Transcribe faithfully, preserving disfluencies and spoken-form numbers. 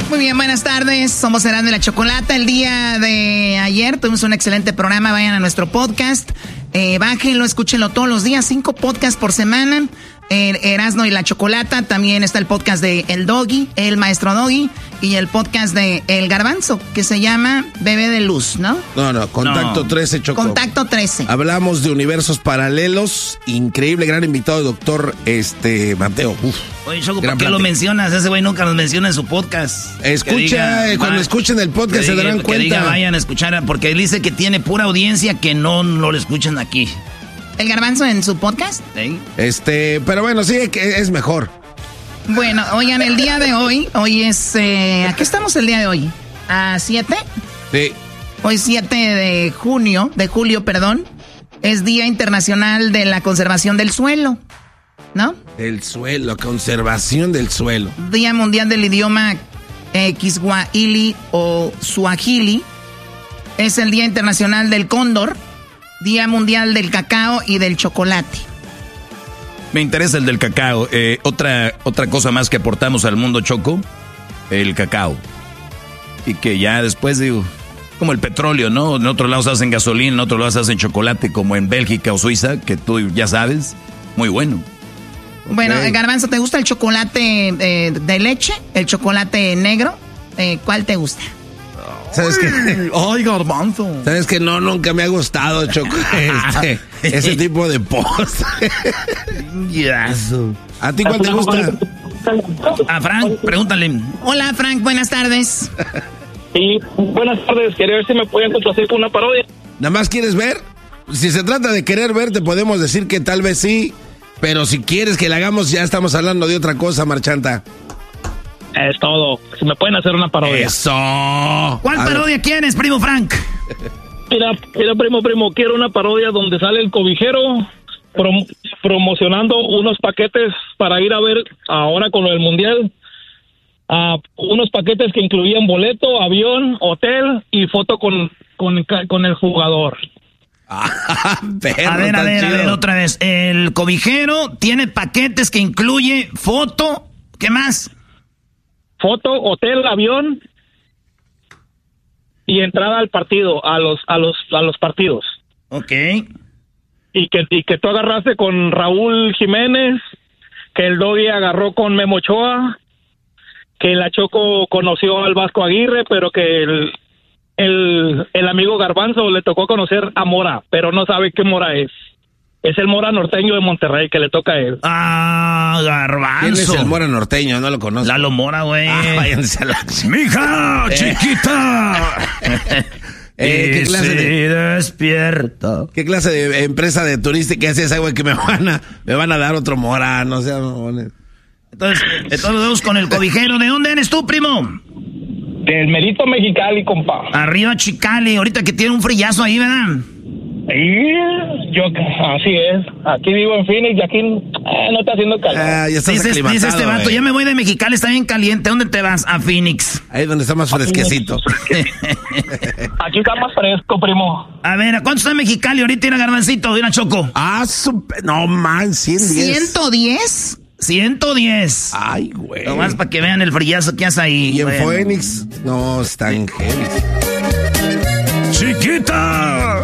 Muy bien, buenas tardes. Somos Erasmo y la Chocolata. El día de ayer tuvimos un excelente programa. Vayan a nuestro podcast. Eh, bájenlo, escúchenlo todos los días. Cinco podcasts por semana. Eh, Erasmo y la Chocolata. También está el podcast de El Doggy, El Maestro Doggy. Y el podcast de El Garbanzo, que se llama Bebé de Luz, ¿no? No, no, Contacto no. trece, Choco. Contacto trece. Hablamos de universos paralelos. Increíble, gran invitado, doctor este Mateo. Uf. Oye, Choco, ¿por qué plática. Lo mencionas? Ese güey nunca nos menciona en su podcast. Escucha, diga, cuando va, escuchen el podcast se diga, darán cuenta. Que diga, vayan a escuchar, porque él dice que tiene pura audiencia que no, no lo escuchan aquí. ¿El Garbanzo en su podcast? Sí. Este, pero bueno, sí, que es mejor. Bueno, oigan, el día de hoy, hoy es, eh, ¿a qué estamos el día de hoy? ¿A siete? Sí. Hoy siete de junio, de julio, perdón, es Día Internacional de la Conservación del Suelo, ¿no? Del suelo, conservación del suelo. Día Mundial del Idioma eh, Kiswahili o Swahili. Es el Día Internacional del Cóndor, Día Mundial del Cacao y del Chocolate. Me interesa el del cacao. Eh, otra, otra cosa más que aportamos al mundo, Choco, el cacao. Y que ya después, digo, como el petróleo, ¿no? En otros lados hacen gasolina, en otros lados hacen chocolate, como en Bélgica o Suiza, que tú ya sabes, muy bueno. Bueno, okay. Garbanzo, ¿te gusta el chocolate eh, de leche? ¿El chocolate negro? Eh, ¿Cuál te gusta? ¿Sabes qué? Ay, Garbanzo. ¿Sabes qué? No, nunca me ha gustado Choco, este, ese tipo de postre. Yes. ¿A ti cuál te gusta? A Frank, pregúntale. Hola, Frank, buenas tardes. Sí, buenas tardes. Quería ver si me pueden complacer con una parodia. ¿Nada más quieres ver? Si se trata de querer ver, te podemos decir que tal vez sí. Pero si quieres que la hagamos, ya estamos hablando de otra cosa, Marchanta. Es todo. Si me pueden hacer una parodia. ¡Eso! ¿Cuál parodia quieres, primo Frank? Mira, mira, primo, primo, quiero una parodia donde sale el cobijero prom- promocionando unos paquetes para ir a ver ahora con lo del mundial. Uh, unos paquetes que incluían boleto, avión, hotel y foto con, con, con el jugador. Ah, perro, a ver, a ver, chido. a ver, otra vez. El cobijero tiene paquetes que incluye foto. ¿Qué más? Foto, hotel, avión y entrada al partido, a los a los a los partidos. Ok. Y que y que tú agarraste con Raúl Jiménez, que el Doggy agarró con Memo Ochoa, que la Choco conoció al Vasco Aguirre, pero que el el el amigo Garbanzo le tocó conocer a Mora, pero no sabe qué Mora es. Es el Mora norteño de Monterrey que le toca a él. Ah, Garbanzo. ¿Quién es el Mora norteño? No lo conozco. Lalo Mora, güey. Ah, váyanse a la... ¡Mija, chiquita! eh, ¿qué clase de... despierta. ¿Qué clase de empresa de turística es esa, güey, que me van a, me van a dar otro Mora? No sé. Entonces, entonces nos vemos con el cobijero. ¿De dónde eres tú, primo? Del Merito Mexicali, compa. Arriba Chicali. Ahorita que tiene un frillazo ahí, ¿verdad? Sí, yo, así es. Aquí vivo en Phoenix y aquí eh, no está haciendo calor. Ah, ya estás dice, aclimatado, dice este vato, güey. ya me voy de Mexicali, está bien caliente. ¿Dónde te vas? A Phoenix. Ahí donde está más fresquecito. Aquí está más fresco, primo. A ver, ¿a cuánto está en Mexicali? Ahorita ir a Garbancito, ir a Choco. Ah, super, no man, ciento diez. ¿ciento diez? ciento diez. Ay, güey. Nomás para que vean el frillazo que hace ahí. Y en bueno. Phoenix, no, está en heavy. ¡Chiquita!